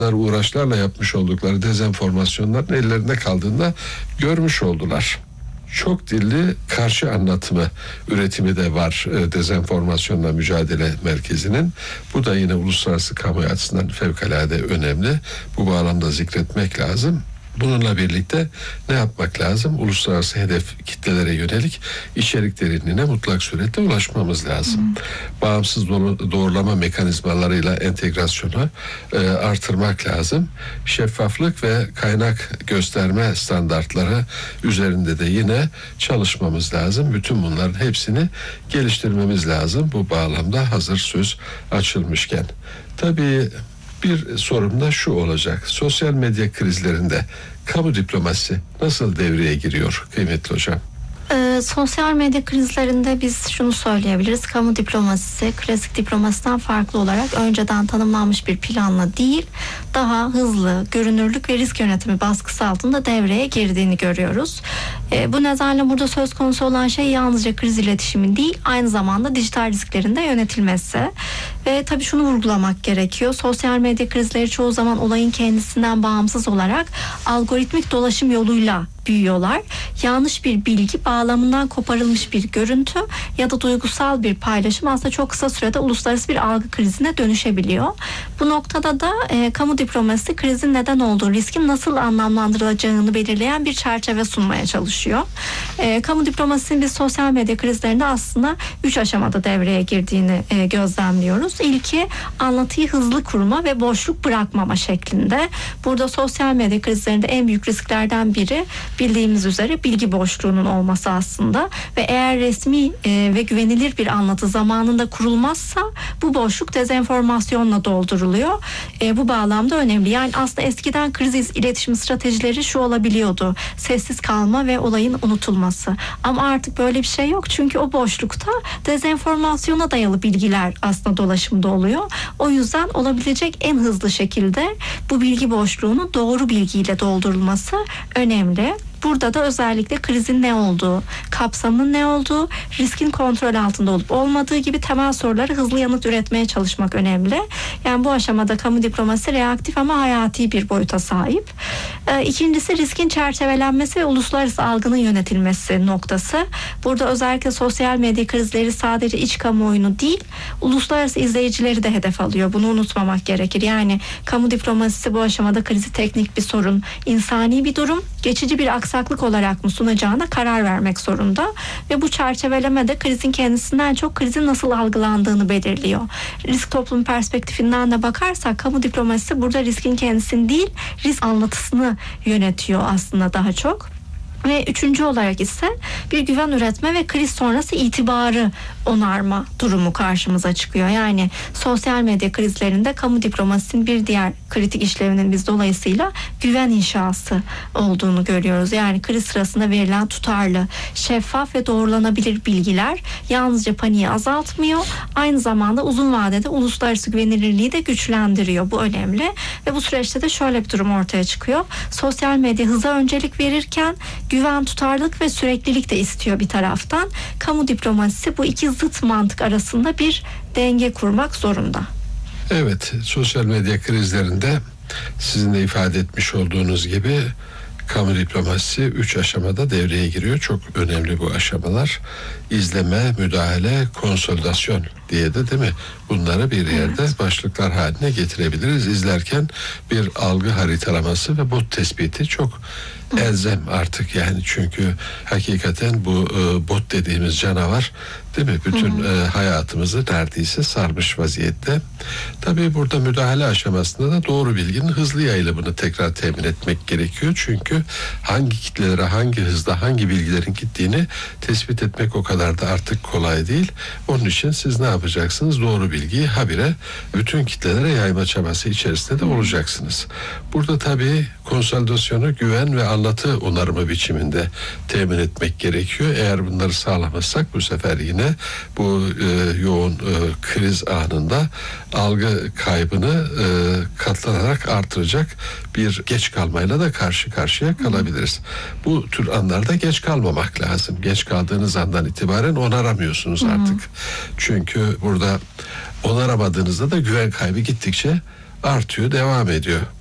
uğraşlarla yapmış oldukları dezenformasyonların ellerinde kaldığında görmüş oldular. Çok dilli karşı anlatımı üretimi de var dezenformasyonla mücadele merkezinin. Bu da yine uluslararası kamuoyu açısından fevkalade önemli. Bu bağlamda zikretmek lazım. Bununla birlikte ne yapmak lazım? Uluslararası hedef kitlelere yönelik içerik derinliğine mutlak surette ulaşmamız lazım. Bağımsız doğrulama mekanizmalarıyla entegrasyonu artırmak lazım. Şeffaflık ve kaynak gösterme standartları üzerinde de yine çalışmamız lazım. Bütün bunların hepsini geliştirmemiz lazım. Bu bağlamda hazır söz açılmışken. Tabii bir sorum da şu olacak. Sosyal medya krizlerinde kamu diplomasisi nasıl devreye giriyor kıymetli hocam? Sosyal medya krizlerinde biz şunu söyleyebiliriz. Kamu diplomasisi klasik diplomasiden farklı olarak önceden tanımlanmış bir planla değil, daha hızlı, görünürlük ve risk yönetimi baskısı altında devreye girdiğini görüyoruz. Bu nedenle burada söz konusu olan şey yalnızca kriz iletişimi değil, aynı zamanda dijital risklerin de yönetilmesi. Ve tabii şunu vurgulamak gerekiyor. Sosyal medya krizleri çoğu zaman olayın kendisinden bağımsız olarak algoritmik dolaşım yoluyla büyüyorlar. Yanlış bir bilgi, bağlamından koparılmış bir görüntü ya da duygusal bir paylaşım aslında çok kısa sürede uluslararası bir algı krizine dönüşebiliyor. Bu noktada da kamu diplomasisi krizin neden olduğu, riskin nasıl anlamlandırılacağını belirleyen bir çerçeve sunmaya çalışıyor. Kamu diplomasisinin biz sosyal medya krizlerinde aslında 3 aşamada devreye girdiğini gözlemliyoruz. İlki anlatıyı hızlı kurma ve boşluk bırakmama şeklinde. Burada sosyal medya krizlerinde en büyük risklerden biri bildiğimiz üzere bilgi boşluğunun olması aslında ve eğer resmi ve güvenilir bir anlatı zamanında kurulmazsa bu boşluk dezenformasyonla dolduruluyor. Bu bağlamda önemli. Yani aslında eskiden kriz iletişim stratejileri şu olabiliyordu. Sessiz kalma ve olayın unutulması. Ama artık böyle bir şey yok. Çünkü o boşlukta dezenformasyona dayalı bilgiler aslında dolaşımda oluyor. O yüzden olabilecek en hızlı şekilde bu bilgi boşluğunun doğru bilgiyle doldurulması önemli. Burada da özellikle krizin ne olduğu, kapsamın ne olduğu, riskin kontrol altında olup olmadığı gibi temel sorulara hızlı yanıt üretmeye çalışmak önemli. Yani bu aşamada kamu diplomasisi reaktif ama hayati bir boyuta sahip. İkincisi riskin çerçevelenmesi ve uluslararası algının yönetilmesi noktası. Burada özellikle sosyal medya krizleri sadece iç kamuoyunu değil, uluslararası izleyicileri de hedef alıyor. Bunu unutmamak gerekir. Yani kamu diplomasisi bu aşamada krizi teknik bir sorun, insani bir durum, geçici bir aksaklık olarak mı sunacağına karar vermek zorunda ve bu çerçeveleme de krizin kendisinden çok krizin nasıl algılandığını belirliyor. Risk toplum perspektifinden de bakarsak kamu diplomasisi burada riskin kendisini değil, risk anlatısını yönetiyor aslında daha çok. Ve üçüncü olarak ise bir güven üretme ve kriz sonrası itibarı onarma durumu karşımıza çıkıyor. Yani sosyal medya krizlerinde kamu diplomasisinin bir diğer kritik işlevinin biz dolayısıyla güven inşası olduğunu görüyoruz. Yani kriz sırasında verilen tutarlı, şeffaf ve doğrulanabilir bilgiler yalnızca paniği azaltmıyor, aynı zamanda uzun vadede uluslararası güvenilirliği de güçlendiriyor. Bu önemli ve bu süreçte de şöyle bir durum ortaya çıkıyor. Sosyal medya hıza öncelik verirken güven, tutarlılık ve süreklilik de istiyor bir taraftan. Kamu diplomasisi bu iki zıt mantık arasında bir denge kurmak zorunda. Evet, sosyal medya krizlerinde sizin de ifade etmiş olduğunuz gibi kamu diplomasisi 3 aşamada devreye giriyor. Çok önemli bu aşamalar. İzleme, müdahale, konsolidasyon diye de değil mi? Bunları bir yerde başlıklar haline getirebiliriz. İzlerken bir algı haritalaması ve bot tespiti çok elzem artık yani, çünkü hakikaten bu bot dediğimiz canavar değil mi? Bütün hayatımızı neredeyse sarmış vaziyette. Tabii burada müdahale aşamasında da doğru bilginin hızlı yayılımını tekrar temin etmek gerekiyor. Çünkü hangi kitlelere, hangi hızda, hangi bilgilerin gittiğini tespit etmek o kadar da artık kolay değil. Onun için siz ne yapacaksınız? Doğru bilgiyi habire bütün kitlelere yayma çabası içerisinde de olacaksınız. Burada tabii konsolidasyonu güven ve anlatı onarımı biçiminde temin etmek gerekiyor. Eğer bunları sağlamazsak bu sefer yine bu yoğun kriz anında algı kaybını katlanarak artıracak bir geç kalmayla da karşı karşıya kalabiliriz. Bu tür anlarda geç kalmamak lazım. Geç kaldığınız andan itibaren onaramıyorsunuz artık. Çünkü burada onaramadığınızda da güven kaybı gittikçe artıyor, devam ediyor.